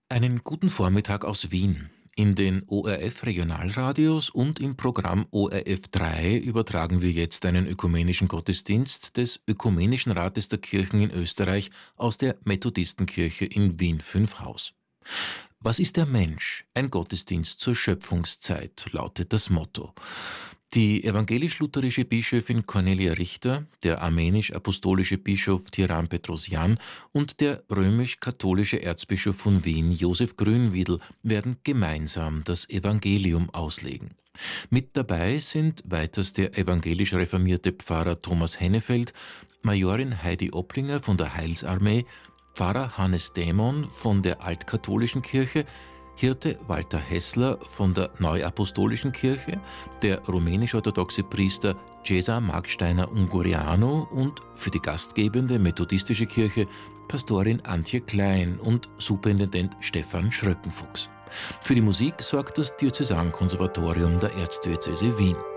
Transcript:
Einen guten Vormittag aus Wien. In den ORF-Regionalradios und im Programm ORF 3 übertragen wir jetzt einen ökumenischen Gottesdienst des Ökumenischen Rates der Kirchen in Österreich aus der Methodistenkirche in Wien 5 Haus. Was ist der Mensch? Ein Gottesdienst zur Schöpfungszeit, lautet das Motto. Die evangelisch-lutherische Bischöfin Cornelia Richter, der armenisch-apostolische Bischof Tiran Petrosjan und der römisch-katholische Erzbischof von Wien Josef Grünwiedel werden gemeinsam das Evangelium auslegen. Mit dabei sind weiters der evangelisch reformierte Pfarrer Thomas Hennefeld, Majorin Heidi Opplinger von der Heilsarmee, Pfarrer Hannes Dämon von der Altkatholischen Kirche, Hirte Walter Hessler von der Neuapostolischen Kirche, der rumänisch-orthodoxe Priester Cesar Marksteiner Ungurianu und für die gastgebende methodistische Kirche Pastorin Antje Klein und Superintendent Stefan Schröckenfuchs. Für die Musik sorgt das Diözesankonservatorium der Erzdiözese Wien.